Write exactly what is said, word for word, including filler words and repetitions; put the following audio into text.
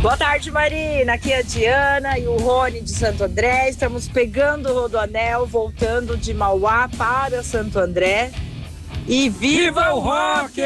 Boa tarde, Marina. Aqui é a Diana e o Rony de Santo André. Estamos pegando o Rodoanel, voltando de Mauá para Santo André. E viva, viva o rock!